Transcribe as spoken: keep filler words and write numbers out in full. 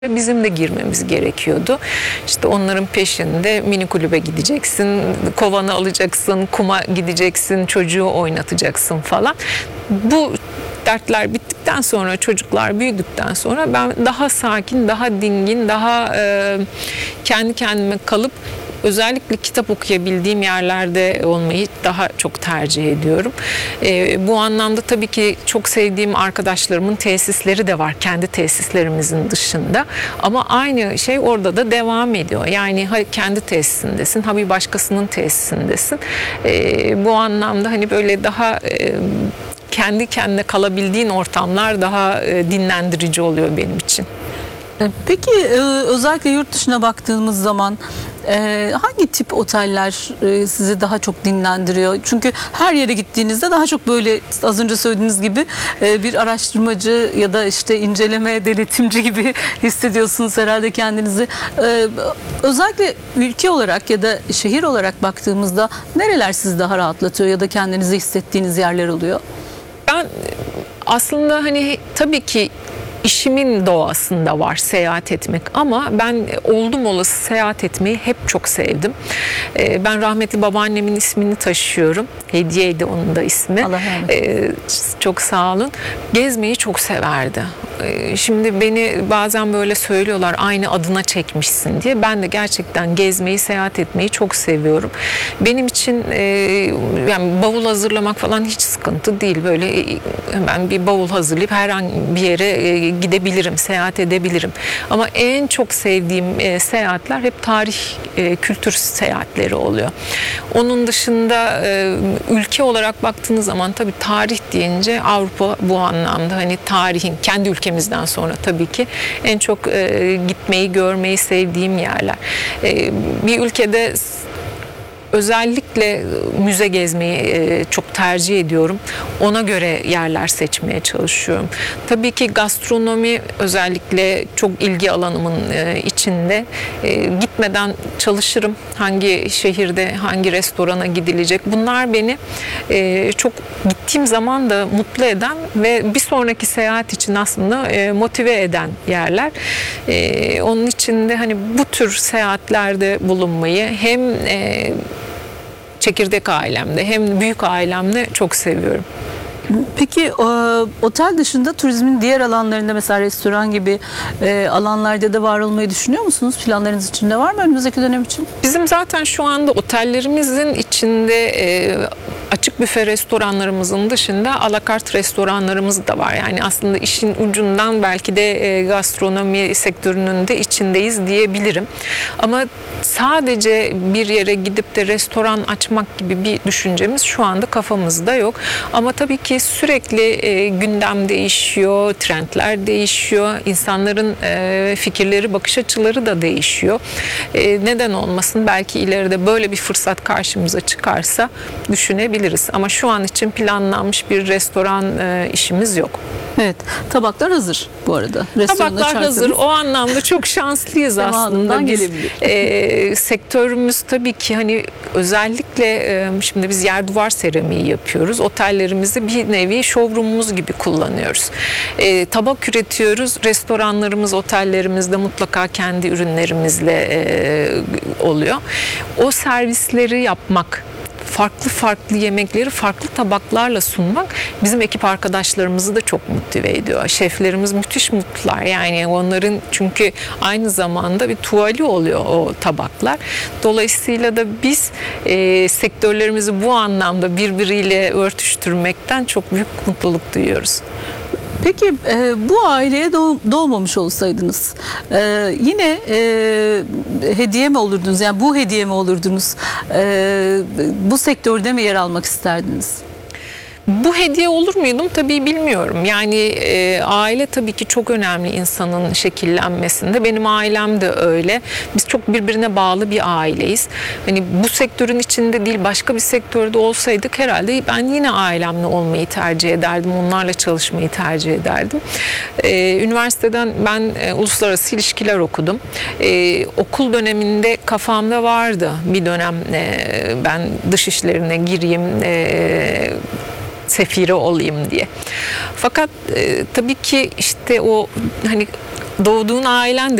Bizim de girmemiz gerekiyordu. İşte onların peşinde mini kulübe gideceksin, kovanı alacaksın, kuma gideceksin, çocuğu oynatacaksın falan. Bu dertler bittikten sonra, çocuklar büyüdükten sonra ben daha sakin, daha dingin, daha e, kendi kendime kalıp özellikle kitap okuyabildiğim yerlerde olmayı daha çok tercih ediyorum. E, bu anlamda tabii ki çok sevdiğim arkadaşlarımın tesisleri de var, kendi tesislerimizin dışında. Ama aynı şey orada da devam ediyor. Yani ha kendi tesisindesin, ha bir başkasının tesisindesin. E, bu anlamda hani böyle daha e, kendi kendine kalabildiğin ortamlar daha e, dinlendirici oluyor benim için. Peki özellikle yurt dışına baktığımız zaman hangi tip oteller sizi daha çok dinlendiriyor? Çünkü her yere gittiğinizde daha çok böyle az önce söylediğiniz gibi bir araştırmacı ya da işte inceleme denetimci gibi hissediyorsunuz herhalde kendinizi. Özellikle ülke olarak ya da şehir olarak baktığımızda nereler sizi daha rahatlatıyor ya da kendinizi hissettiğiniz yerler oluyor? Ben aslında hani tabii ki İşimin doğasında var seyahat etmek ama ben oldum olası seyahat etmeyi hep çok sevdim. Ee, ben rahmetli babaannemin ismini taşıyorum. Hediyeydi onun da ismi. Allah rahmet ee, çok sağ olun. Gezmeyi çok severdi. Ee, şimdi beni bazen böyle söylüyorlar aynı adına çekmişsin diye. Ben de gerçekten gezmeyi, seyahat etmeyi çok seviyorum. Benim için e, yani bavul hazırlamak falan hiç sıkıntı değil. Böyle ben bir bavul hazırlayıp herhangi bir yere e, gidebilirim, seyahat edebilirim. Ama en çok sevdiğim e, seyahatler hep tarih, e, kültür seyahatleri oluyor. Onun dışında e, ülke olarak baktığınız zaman tabii tarih deyince Avrupa bu anlamda hani tarihin kendi ülkemizden sonra tabii ki en çok e, gitmeyi, görmeyi sevdiğim yerler. E, bir ülkede özellikle müze gezmeyi çok tercih ediyorum. Ona göre yerler seçmeye çalışıyorum. Tabii ki gastronomi özellikle çok ilgi alanımın içinde. Gitmeden çalışırım. Hangi şehirde hangi restorana gidilecek. Bunlar beni çok gittiğim zaman da mutlu eden ve bir sonraki seyahat için aslında motive eden yerler. Onun için de hani bu tür seyahatlerde bulunmayı hem çekirdek ailemde hem büyük ailemde çok seviyorum. Peki otel dışında turizmin diğer alanlarında mesela restoran gibi alanlarda da var olmayı düşünüyor musunuz? Planlarınız içinde var mı önümüzdeki dönem için? Bizim zaten şu anda otellerimizin içinde açık büfe restoranlarımızın dışında alakart restoranlarımız da var. Yani aslında işin ucundan belki de gastronomi sektörünün de içindeyiz diyebilirim. Ama sadece bir yere gidip de restoran açmak gibi bir düşüncemiz şu anda kafamızda yok. Ama tabii ki sürekli gündem değişiyor, trendler değişiyor, insanların fikirleri, bakış açıları da değişiyor. Neden olmasın? Belki ileride böyle bir fırsat karşımıza çıkarsa düşünebiliriz. Ama şu an için planlanmış bir restoran işimiz yok. Evet, tabaklar hazır bu arada. Tabaklar hazır. O anlamda çok şanslıyız aslında. Biz, e, sektörümüz tabii ki hani özellikle e, şimdi biz yer duvar seramiği yapıyoruz. Otellerimizi bir nevi showroom'umuz gibi kullanıyoruz. E, tabak üretiyoruz. Restoranlarımız, otellerimizde mutlaka kendi ürünlerimizle e, oluyor. O servisleri yapmak, farklı farklı yemekleri farklı tabaklarla sunmak bizim ekip arkadaşlarımızı da çok motive ediyor. Şeflerimiz müthiş mutlular. Yani onların çünkü aynı zamanda bir tuvali oluyor o tabaklar. Dolayısıyla da biz e, sektörlerimizi bu anlamda birbiriyle örtüştürmekten çok büyük mutluluk duyuyoruz. Peki e, bu aileye doğmamış olsaydınız e, yine e, hediye mi olurdunuz? Yani bu hediye mi olurdunuz? E, bu sektörde mi yer almak isterdiniz? Bu hediye olur muydum tabii bilmiyorum. Yani e, aile tabii ki çok önemli insanın şekillenmesinde. Benim ailem de öyle. Biz çok birbirine bağlı bir aileyiz. Hani bu sektörün içinde değil başka bir sektörde olsaydık herhalde ben yine ailemle olmayı tercih ederdim. Onlarla çalışmayı tercih ederdim. E, üniversiteden ben e, uluslararası ilişkiler okudum. E, okul döneminde kafamda vardı bir dönem e, ben dış işlerine gireyim, e, sefiri olayım diye. Fakat e, tabii ki işte o hani doğduğun ailen de